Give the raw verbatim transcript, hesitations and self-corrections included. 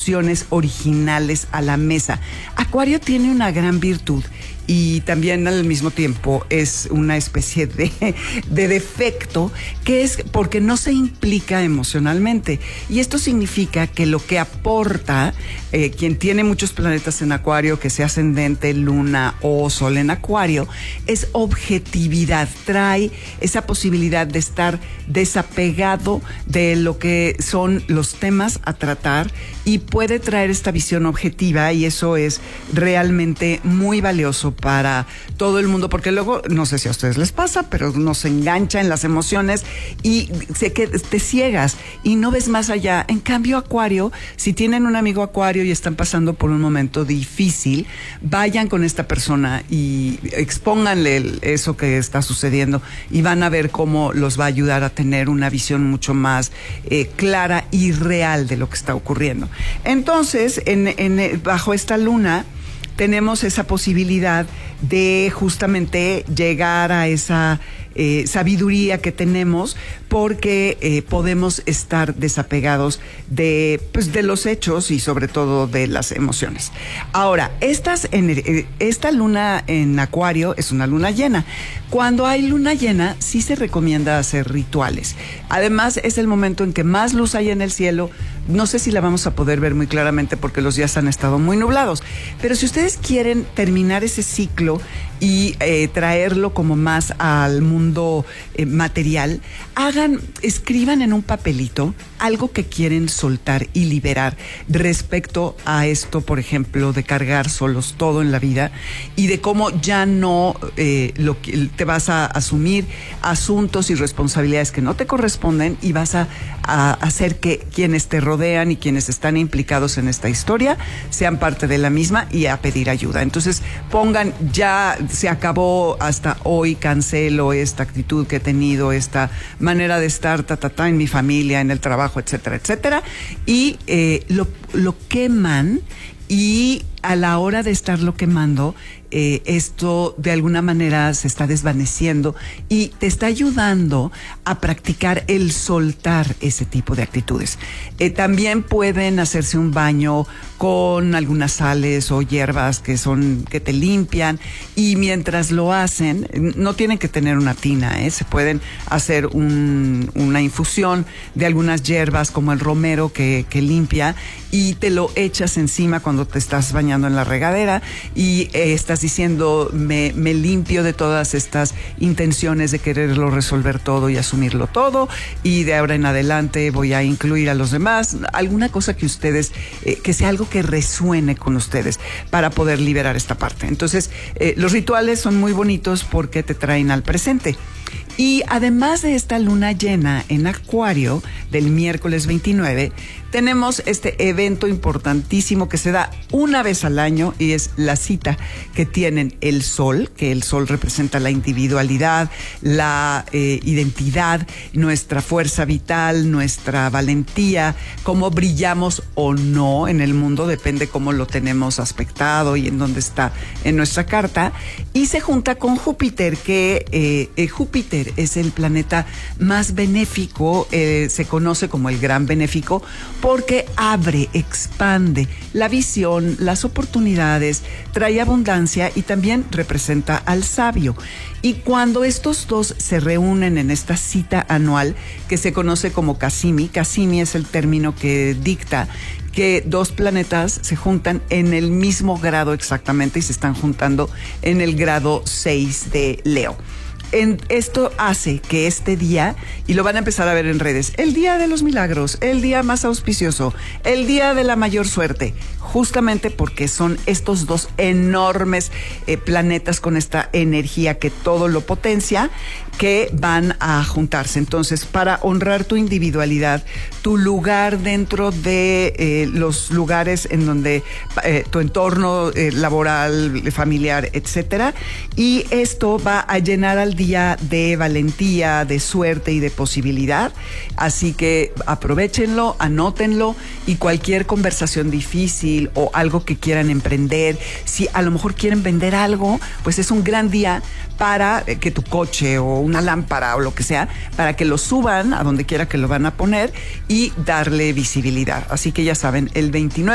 opciones originales a la mesa. Acuario tiene una gran virtud y también al mismo tiempo es una especie de, de defecto, que es porque no se implica emocionalmente. Y esto significa que lo que aporta eh, quien tiene muchos planetas en Acuario, que sea ascendente, luna o sol en Acuario, es objetividad. Trae esa posibilidad de estar desapegado de lo que son los temas a tratar y puede traer esta visión objetiva, y eso es realmente muy valioso para todo el mundo, porque luego, no sé si a ustedes les pasa, pero nos engancha en las emociones y sé que te ciegas y no ves más allá. En cambio, Acuario, si tienen un amigo Acuario y están pasando por un momento difícil, vayan con esta persona y expónganle el, eso que está sucediendo, y van a ver cómo los va a ayudar a tener una visión mucho más eh, clara y real de lo que está ocurriendo. Entonces, en, en, bajo esta luna, tenemos esa posibilidad de justamente llegar a esa eh, sabiduría que tenemos, porque eh, podemos estar desapegados de, pues, de los hechos y sobre todo de las emociones. Ahora, estas, en, esta luna en Acuario es una luna llena. Cuando hay luna llena, sí se recomienda hacer rituales. Además, es el momento en que más luz hay en el cielo. No sé si la vamos a poder ver muy claramente porque los días han estado muy nublados. Pero si ustedes quieren terminar ese ciclo y eh, traerlo como más al mundo eh, material, hagan, escriban en un papelito algo que quieren soltar y liberar respecto a esto, por ejemplo, de cargar solos todo en la vida, y de cómo ya no eh, lo que te vas a asumir asuntos y responsabilidades que no te corresponden, y vas a, a hacer que quienes te rodean y quienes están implicados en esta historia sean parte de la misma, y a pedir ayuda. Entonces pongan, ya se acabó, hasta hoy cancelo esta actitud que he tenido, esta manera de estar ta, ta, ta, en mi familia, en el trabajo, etcétera, etcétera, y eh, lo, lo queman, y a la hora de estarlo quemando, eh, esto de alguna manera se está desvaneciendo y te está ayudando a practicar el soltar ese tipo de actitudes. Eh, también pueden hacerse un baño con algunas sales o hierbas que son, que te limpian, y mientras lo hacen, no tienen que tener una tina, ¿eh? Se pueden hacer un, una infusión de algunas hierbas como el romero que, que limpia, y te lo echas encima cuando te estás bañando en la regadera, y eh, estás diciendo, me, me limpio de todas estas intenciones de quererlo resolver todo y asumirlo todo, y de ahora en adelante voy a incluir a los demás, alguna cosa que ustedes, eh, que sea algo que resuene con ustedes para poder liberar esta parte. Entonces, eh, los rituales son muy bonitos porque te traen al presente. Y además de esta luna llena en Acuario del miércoles veintinueve, tenemos este evento importantísimo que se da una vez al año, y es la cita que tienen el Sol, que el Sol representa la individualidad, la eh, identidad, nuestra fuerza vital, nuestra valentía, cómo brillamos o no en el mundo, depende cómo lo tenemos aspectado y en dónde está en nuestra carta, y se junta con Júpiter, que eh, eh, Júpiter es el planeta más benéfico, eh, se conoce como el gran benéfico, porque abre, expande la visión, las oportunidades, trae abundancia y también representa al sabio. Y cuando estos dos se reúnen en esta cita anual que se conoce como Casimi, Casimi es el término que dicta que dos planetas se juntan en el mismo grado exactamente, y se están juntando en el grado seis de Leo. En esto hace que este día, y lo van a empezar a ver en redes, el día de los milagros, el día más auspicioso, el día de la mayor suerte, justamente porque son estos dos enormes eh, planetas con esta energía que todo lo potencia, que van a juntarse. Entonces, para honrar tu individualidad, tu lugar dentro de eh, los lugares en donde eh, tu entorno eh, laboral, familiar, etcétera, y esto va a llenar al día de valentía, de suerte y de posibilidad. Así que aprovechenlo, anótenlo, y cualquier conversación difícil o algo que quieran emprender, si a lo mejor quieren vender algo, pues es un gran día para que tu coche o una lámpara o lo que sea, para que lo suban a donde quiera que lo van a poner y darle visibilidad. Así que ya saben, el veintinueve